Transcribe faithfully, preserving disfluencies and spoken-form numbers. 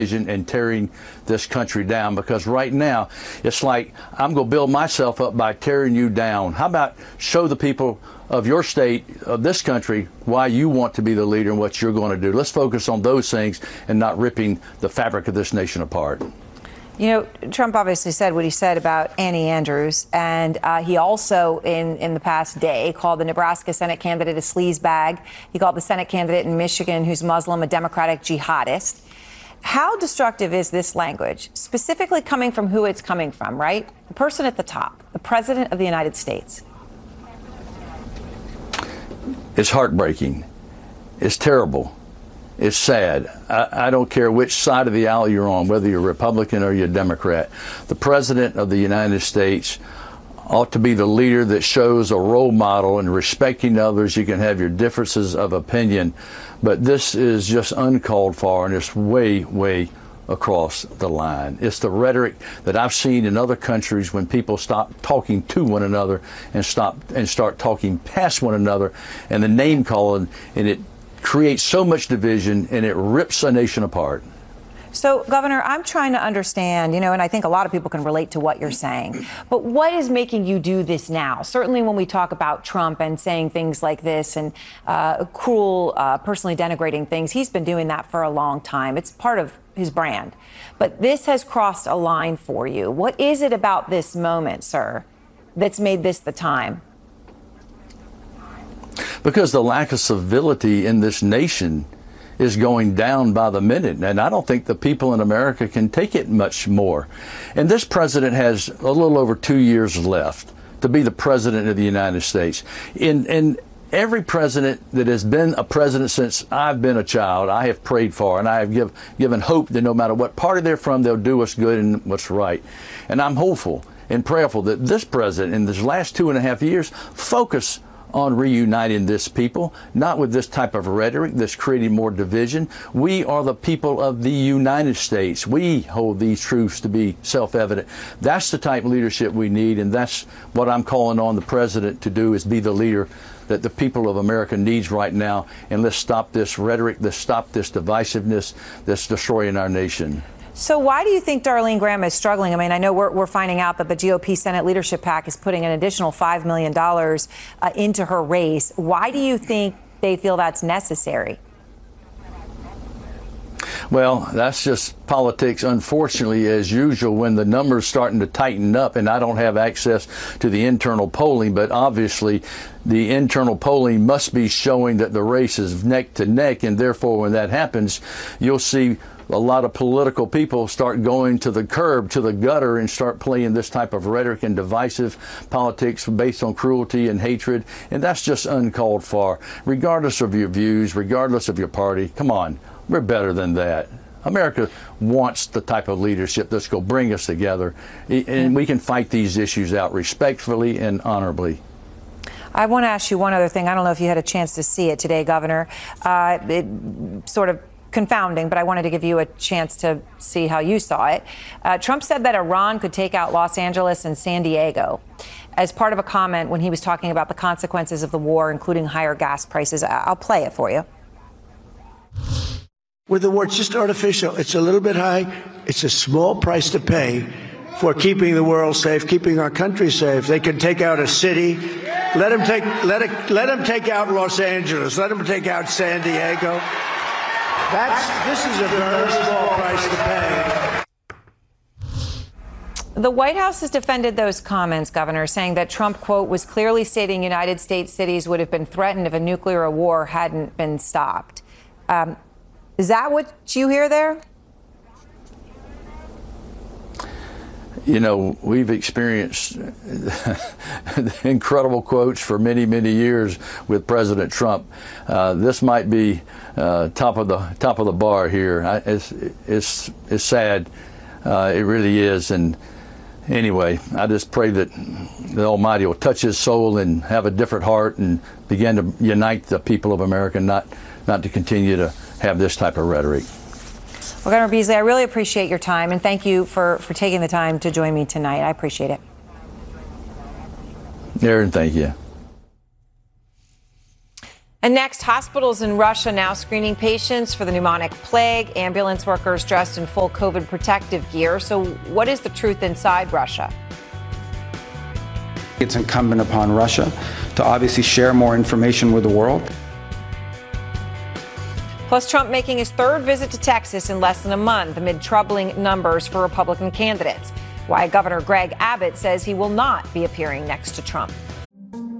and tearing this country down, because right now it's like I'm going to build myself up by tearing you down. How about show the people of your state, of this country, why you want to be the leader and what you're going to do. Let's focus on those things and not ripping the fabric of this nation apart. You know, Trump obviously said what he said about Annie Andrews, and uh, he also, in, in the past day, called the Nebraska Senate candidate a sleazebag. He called the Senate candidate in Michigan, who's Muslim, a Democratic jihadist. How destructive is this language, specifically coming from who it's coming from, right? The person at the top, the President of the United States. It's heartbreaking. It's terrible. It's sad. I, I don't care which side of the aisle you're on, whether you're Republican or you're Democrat. The President of the United States ought to be the leader that shows a role model in respecting others. You can have your differences of opinion, but this is just uncalled for, and it's way, way across the line. It's the rhetoric that I've seen in other countries when people stop talking to one another and stop and start talking past one another, and the name calling, and it creates so much division and it rips a nation apart. So, Governor, I'm trying to understand, you know, and I think a lot of people can relate to what you're saying, but what is making you do this now? Certainly when we talk about Trump and saying things like this and uh, cruel, uh, personally denigrating things, he's been doing that for a long time. It's part of his brand. But this has crossed a line for you. What is it about this moment, sir, that's made this the time? Because the lack of civility in this nation is going down by the minute, and I don't think the people in America can take it much more. And this president has a little over two years left to be the president of the United States. In, in every president that has been a president since I've been a child, I have prayed for, and I have give, given hope that no matter what party they're from, they'll do what's good and what's right. And I'm hopeful and prayerful that this president in this last two and a half years focus on reuniting this people, not with this type of rhetoric that's creating more division. We are the people of the United States. We hold these truths to be self-evident. That's the type of leadership we need, and that's what I'm calling on the president to do, is be the leader that the people of America needs right now. And let's stop this rhetoric, let's stop this divisiveness that's destroying our nation. So why do you think Darlene Graham is struggling? I mean, I know we're, we're finding out that the G O P Senate Leadership PAC is putting an additional five million dollars uh, into her race. Why do you think they feel that's necessary? Well, that's just politics, unfortunately, as usual, when the numbers starting to tighten up, and I don't have access to the internal polling, but obviously the internal polling must be showing that the race is neck to neck, and therefore when that happens, you'll see a lot of political people start going to the curb, to the gutter, and start playing this type of rhetoric and divisive politics based on cruelty and hatred. And that's just uncalled for, regardless of your views, regardless of your party. Come on, we're better than that. America wants the type of leadership that's going to bring us together, and we can fight these issues out respectfully and honorably. I want to ask you one other thing. I don't know if you had a chance to see it today, Governor. Uh, it sort of confounding, but I wanted to give you a chance to see how you saw it. Uh, Trump said that Iran could take out Los Angeles and San Diego as part of a comment when he was talking about the consequences of the war, including higher gas prices. I'll play it for you. With the war, it's just artificial. It's a little bit high. It's a small price to pay for keeping the world safe, keeping our country safe. They can take out a city. Let them take, let it, let them take out Los Angeles. Let them take out San Diego. That's, this is a very small price to pay. The White House has defended those comments, Governor, saying that Trump, quote, was clearly stating United States cities would have been threatened if a nuclear war hadn't been stopped. Um, is that what you hear there? You know, we've experienced incredible quotes for many, many years with President Trump. Uh, this might be uh, top of the top of the bar here. I, it's it's it's sad. Uh, it really is. And anyway, I just pray that the Almighty will touch his soul and have a different heart and begin to unite the people of America, not not to continue to have this type of rhetoric. Well, Governor Beasley, I really appreciate your time, and thank you for, for taking the time to join me tonight. I appreciate it. Aaron, thank you. And next, hospitals in Russia now screening patients for the pneumonic plague, ambulance workers dressed in full COVID protective gear. So what is the truth inside Russia? It's incumbent upon Russia to obviously share more information with the world. Plus, Trump making his third visit to Texas in less than a month amid troubling numbers for Republican candidates. Why Governor Greg Abbott says he will not be appearing next to Trump.